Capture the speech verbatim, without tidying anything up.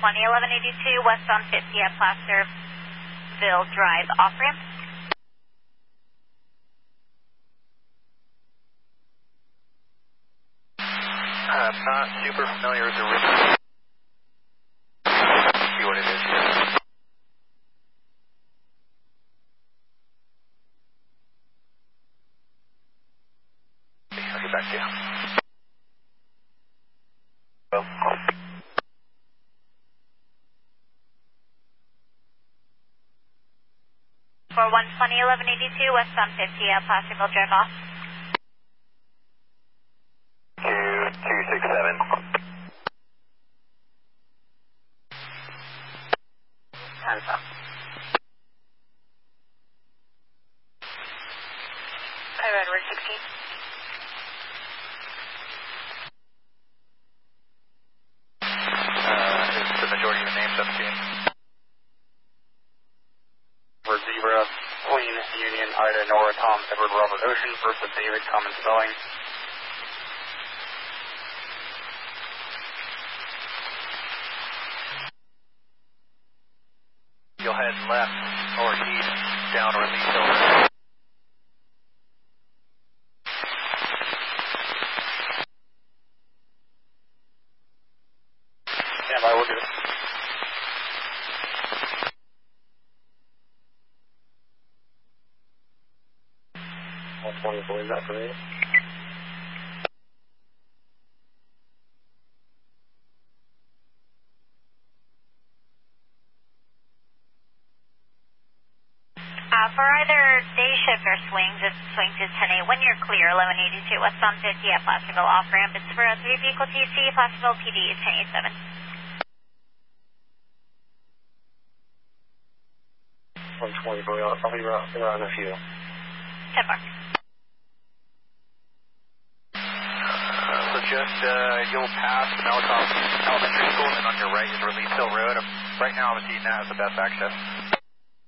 twenty, eleven eighty-two, westbound fifty at Placerville Drive, off-ramp. I'm not super familiar with the route. See what it is here. I'll get back to you. Well. For one twenty, eleven eighty-two, westbound fifty at Placerville Drive, off. two six seven. Hands up. Hi, Redwood sixteen. Uh, is the majority of the name seventeen? For Zebra, Queen, Union, Ida, Nora, Tom, Edward, Robert, Ocean, Bertha, David, common spelling. You'll head left or east down Release Hill. Stand by, we'll do it. one twenty-four, is that for me? Uh, for either day shift or swings, it's swing to ten eight. When you're clear, eleven eighty-two, westbound fifty at Placerville, off-ramp. It's for a three-vehicle T C, Placerville P D, ten eighty-seven. one twenty-four, I'll be around, around a few. ten bar. So just, uh, you'll pass Malakoff Elementary School, and then on your right is Release Hill Road. Right now I'm seeing that as the best access.